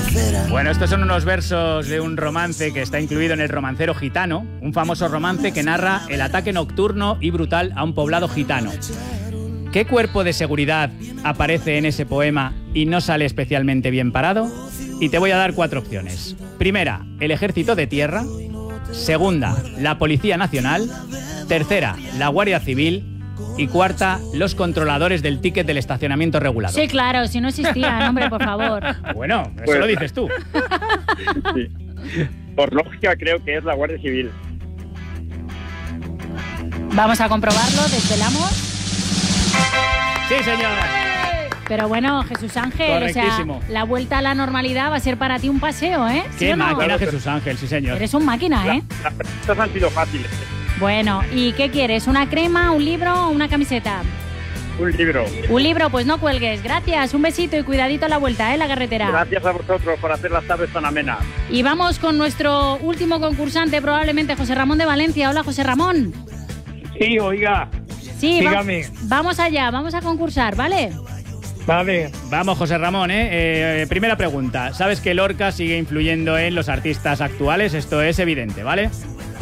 Bueno, estos son unos versos de un romance que está incluido en El romancero gitano, un famoso romance que narra el ataque nocturno y brutal a un poblado gitano. ¿Qué cuerpo de seguridad aparece en ese poema y no sale especialmente bien parado? Y te voy a dar 4 opciones. Primera, el Ejército de Tierra. Segunda, la Policía Nacional. Tercera, la Guardia Civil. Y cuarta, los controladores del ticket del estacionamiento regulado. Sí, claro, si no existían, hombre, por favor. Bueno, eso lo dices tú. Sí. Por lógica creo que es la Guardia Civil. Vamos a comprobarlo, desvelamos. Sí, señor. Pero bueno, Jesús Ángel, o sea, Correctísimo. la vuelta a la normalidad va a ser para ti un paseo, ¿eh? ¿Sí Qué o no? máquina, Jesús Ángel, sí, señor. Eres un máquina, ¿eh? Las preguntas han sido fáciles. Bueno, ¿y qué quieres? ¿Una crema, un libro o una camiseta? Un libro. Un libro, pues no cuelgues. Gracias, un besito y cuidadito a la vuelta, la carretera. Gracias a vosotros por hacer las tardes tan amenas. Y vamos con nuestro último concursante, probablemente José Ramón de Valencia. Hola, José Ramón. Sí, oiga. Sí, dígame. Vamos allá, vamos a concursar, ¿vale? Vale. Vamos, José Ramón, primera pregunta. ¿Sabes que Lorca sigue influyendo en los artistas actuales? Esto es evidente, ¿vale?